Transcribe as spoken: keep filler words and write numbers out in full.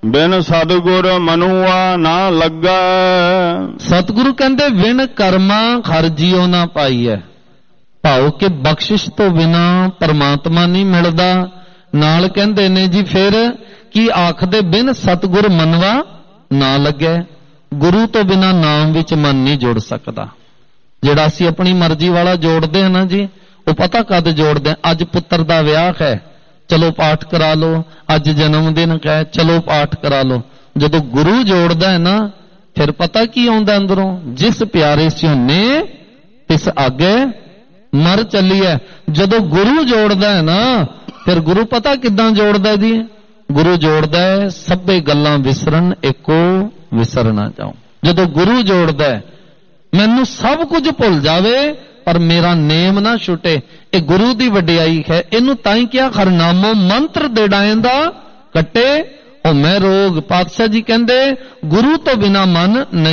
ਬਿਨ ਸਤਿਗੁਰ ਮਨੁਆ ਨਾ ਲੱਗਾ। ਸਤਿਗੁਰੂ ਕਹਿੰਦੇ ਬਿਨ ਕਰਮਾਂ ਹਰ ਜੀਉ ਨਾ ਪਾਈਐ। ਭਾਵ ਕਿ ਬਖਸ਼ਿਸ਼ ਤੋਂ ਬਿਨਾ ਪਰਮਾਤਮਾ ਨਹੀਂ ਮਿਲਦਾ। ਨਾਲ ਕਹਿੰਦੇ ਨੇ ਜੀ ਫਿਰ ਕੀ ਆਖਦੇ ਬਿਨ ਸਤਿਗੁਰ ਮਨਵਾ ਨਾ ਲੱਗੇ। ਗੁਰੂ ਤੋਂ ਬਿਨਾ ਨਾਮ ਵਿੱਚ ਮਨ ਨਹੀਂ ਜੁੜ ਸਕਦਾ। ਜਿਹੜਾ ਅਸੀਂ ਆਪਣੀ ਮਰਜ਼ੀ ਵਾਲਾ ਜੋੜਦੇ ਹਾਂ ਨਾ ਜੀ, ਉਹ ਪਤਾ ਕਦ ਜੋੜਦੇ ਹਾਂ? ਅੱਜ ਪੁੱਤਰ ਦਾ ਵਿਆਹ ਹੈ, ਚਲੋ ਪਾਠ ਕਰਾ ਲਓ। ਅੱਜ ਜਨਮ ਦਿਨ ਹੈ, ਚਲੋ ਪਾਠ ਕਰਾ ਲਓ। ਜਦੋਂ ਗੁਰੂ ਜੋੜਦਾ ਹੈ ਨਾ, ਫਿਰ ਪਤਾ ਕੀ ਆਉਂਦਾ ਅੰਦਰੋਂ? ਜਿਸ ਪਿਆਰੇ ਸਿਉਨੇ ਤਿਸ ਆਗੇ ਮਰ ਚੱਲੀਐ। ਜਦੋਂ ਗੁਰੂ ਜੋੜਦਾ ਹੈ ਨਾ, ਫਿਰ ਗੁਰੂ ਪਤਾ ਕਿੱਦਾਂ ਜੋੜਦਾ ਜੀ? ਗੁਰੂ ਜੋੜਦਾ ਹੈ ਸਭੇ ਗੱਲਾਂ ਵਿਸਰਨ ਏਕੋ ਵਿਸਰ ਨਾ ਜਾਉ। ਜਦੋਂ ਗੁਰੂ ਜੋੜਦਾ ਹੈ, ਮੈਨੂੰ ਸਭ ਕੁਝ ਭੁੱਲ ਜਾਵੇ ਪਰ ਮੇਰਾ ਨੇਮ ਨਾ ਛੁੱਟੇ। ਇਹ ਗੁਰੂ ਦੀ ਵਡਿਆਈ ਹੈ। ਇਹਨੂੰ ਤਾਂ ਹੀ ਕਿਹਾ ਹਰਨਾਮੋ ਮੰਤਰ ਦੇੜਾਇਂਦਾ ਕੱਟੇ ਉਹ ਮੈਂ ਰੋਗ। ਪਾਤਸ਼ਾਹ ਜੀ ਕਹਿੰਦੇ ਗੁਰੂ ਤੋਂ ਬਿਨਾ ਮਨ ਨਹੀਂ